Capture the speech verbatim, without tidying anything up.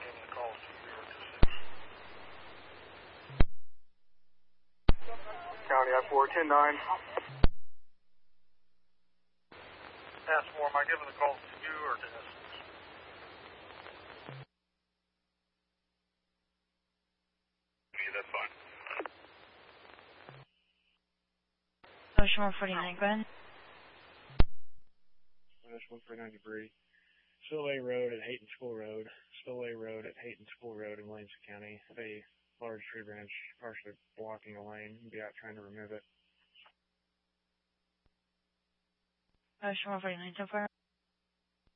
giving the calls to zero two six. County I four ten nine. Ask more, am I giving the calls to you or to S S? Yeah, that's fine. Ocean one forty-nine, go ahead. Ocean one forty-nine debris. Spillway Road at Hayton School Road. Spillway Road at Hayton School Road in Williamson County. Have a large tree branch partially blocking a lane. Be out trying to remove it. Ocean one forty-nine so far.